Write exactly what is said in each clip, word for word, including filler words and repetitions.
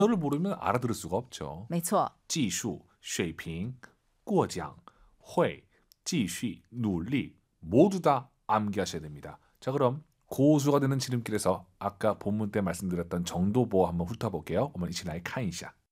단어를 모르면 알아들을 수가 없죠. 没错。 技术水平过奖会继续努力 모두 다 암기하셔야 됩니다. 자, 그럼 고수가 되는 지름길에서 아까 본문 때 말씀드렸던 정도보호 한번 훑어볼게요. 我们一起来看一下.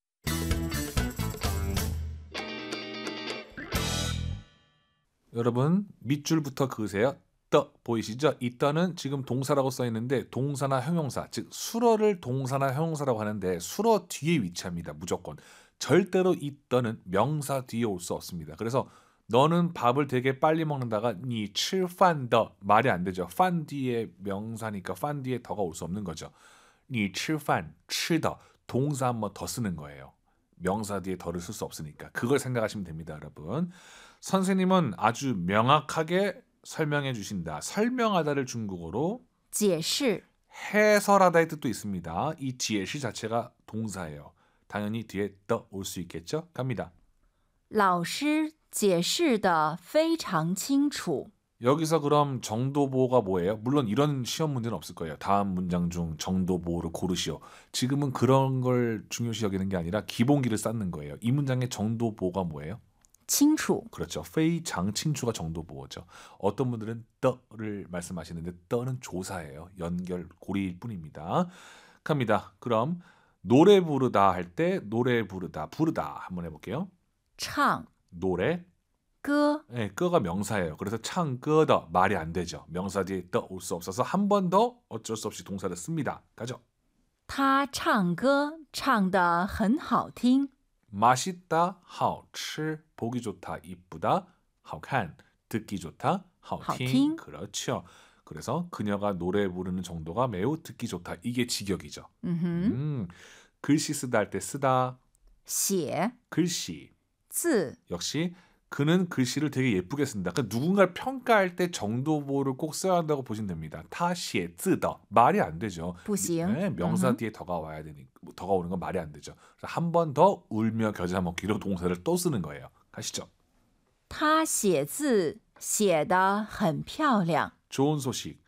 여러분 밑줄부터 그으세요. 떠 보이시죠? 이 떠는 지금 동사라고 써 있는데 동사나 형용사, 즉 수어를 동사나 형용사라고 하는데 수어 뒤에 위치합니다. 무조건. 절대로 이 떠는 명사 뒤에 올 수 없습니다. 그래서 너는 밥을 되게 빨리 먹는다가 니吃饭的 말이 안 되죠. 饭 뒤에 명사니까 饭 뒤에 더가 올 수 없는 거죠. 니吃饭吃的 동사 한 번 더 쓰는 거예요. 명사 뒤에 더를 쓸 수 없으니까. 그걸 생각하시면 됩니다, 여러분. 선생님은 아주 명확하게 설명해 주신다. 설명하다를 중국어로 解释 해설하다의 뜻도 있습니다. 이 解释 자체가 동사예요. 당연히 뒤에 더 올 수 있겠죠? 갑니다. 老师解释的非常清楚. 여기서 그럼 정도보호가 뭐예요? 물론 이런 시험 문제는 없을 거예요. 다음 문장 중 정도보호를 고르시오. 지금은 그런 걸 중요시 여기는 게 아니라 기본기를 쌓는 거예요. 이 문장의 정도보호가 뭐예요? 清楚. 그렇죠. 非常清楚가 정도보호죠. 어떤 분들은 더를 말씀하시는데 더는 조사예요. 연결, 고리일 뿐입니다. 갑니다. 그럼 노래 부르다 할 때 노래 부르다, 부르다 한번 해볼게요. 唱 노래, 歌 네, 끄가 명사예요. 그래서 창歌더 말이 안 되죠. 명사 뒤에 더 올 수 없어서 한 번 더 어쩔 수 없이 동사를 씁니다. 가죠. 他唱歌唱得很好听. 맛있다, 好吃, 보기 좋다, 이쁘다, 好看, 듣기 좋다, 好听. 好听. 그렇죠. 그래서 그녀가 노래 부르는 정도가 매우 듣기 좋다. 이게 직역이죠. 음흠. 음, 글씨 쓰다 할 때 쓰다, 写 글씨. 字 역시 그는 글씨를 되게 예쁘게 쓴다. 그러니까 누군가를 평가할 때 정도보호를 꼭 써야 한다고 보시면 됩니다. 他写字的 말이 안 되죠. 不行. 네, 명사 음흠. 뒤에 더가 와야 되니 더가 오는 건 말이 안 되죠. 한 번 더 울며 겨자 먹기로 동사를 또 쓰는 거예요. 가시죠. 他写字写得很漂亮. 좋은 소식.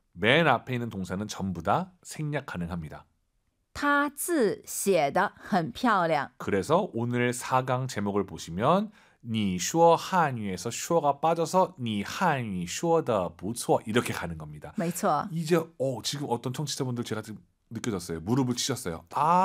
맨 앞에 있는 동사는 전부 다 생략 가능합니다. 他字写得很漂亮. 그래서 오늘 사 강 제목을 보시면 你说汉语에서 说가 빠져서 你汉语说得不错 이렇게 가는 겁니다. 没错. 이제 어, 지금 어떤 청취자분들 제가 지금 느껴졌어요. 무릎을 치셨어요.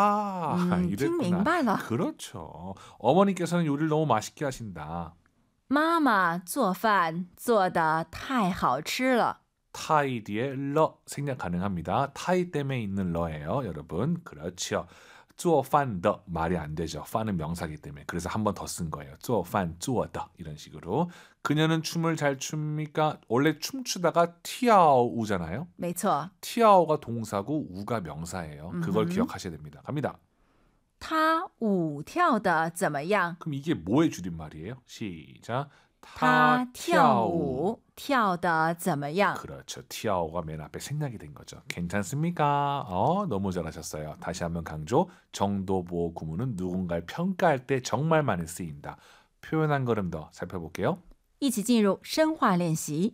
아, 음, 이랬구나. 听明白了. 그렇죠. 어머니께서는 요리를 너무 맛있게 하신다. 妈妈做饭做得太好吃了. 타이 뒤에 러 생략 가능합니다. 타이 때문에 있는 러예요, 여러분. 그렇죠. 做饭的 말이 안 되죠. 饭은 명사기 때문에. 그래서 한 번 더 쓴 거예요. 做饭做的 이런 식으로. 그녀는 춤을 잘 춥니까? 원래 춤추다가 티아오우잖아요. 没错. 티아오가 동사고 우가 명사예요. 그걸 음흠. 기억하셔야 됩니다. 갑니다. 他舞跳得怎么样? 그럼 이게 뭐의 줄임말이에요? 시작. 他跳舞跳得怎么样? 그렇죠. 티아오가 맨 앞에 생략이 된 거죠. 괜찮습니까? 어, 너무 잘하셨어요. 다시 한번 강조. 정도보호 구문은 누군가를 평가할 때 정말 많이 쓰인다. 표현 한 걸음 더 살펴볼게요. 一起进入深化练习.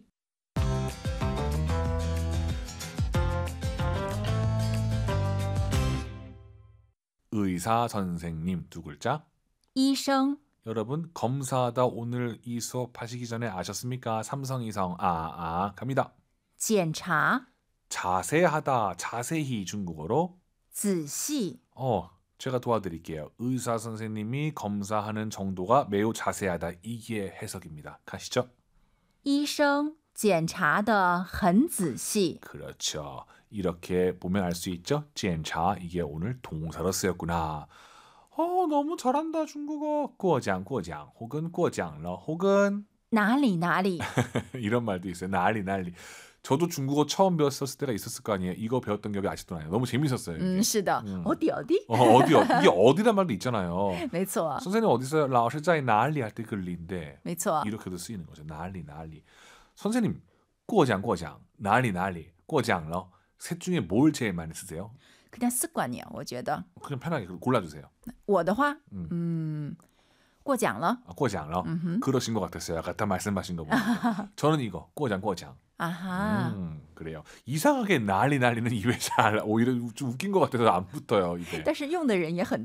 의사 선생님 두 글자. 医生 여러분 검사하다 오늘 이 수업 하시기 전에 아셨습니까? 삼성이성 아, 아 갑니다. 检查 자세하다 자세히 중국어로 仔细 어 제가 도와드릴게요. 의사 선생님이 검사하는 정도가 매우 자세하다. 이게 해석입니다. 가시죠. 医生检查得很仔细. 그렇죠. 이렇게 보면 알 수 있죠. 检查 이게 오늘 동사로 쓰였구나. 어 너무 잘한다 중국어. 过奖过奖 혹은 过奖了 혹은 哪里哪里 이런 말도 있어요. 난리 난리. 저도 중국어 처음 배웠을 때가 있었을 거 아니에요. 이거 배웠던 기억이 아직도 나요. 너무 재밌었어요. 이게. 嗯是的 음. 어디 어디 어, 어디요? 이게 어디란 말도 있잖아요. 没错 선생님 어디 있어요? 老师在哪里 할 때 그 리인데 没错 이렇게도 쓰이는 거죠. 난리 난리. 선생님 过奖过奖 난리 난리 过奖了 셋 중에 뭘 제일 많이 쓰세요? 그냥 습관이요 我觉得 그냥 편하게 골라주세요. 我的话 음. 음过奖了 아, 过奖了 음흠. 그러신 것 같았어요. 아까 다 말씀하신 거 보니까. 저는 이거 过奖过奖 아하. 음, 그래요. 이상하게 난리 날리는 이 회사 오히려 좀 웃긴 것 같아서 안 붙어요, 이게. 但是用的人也很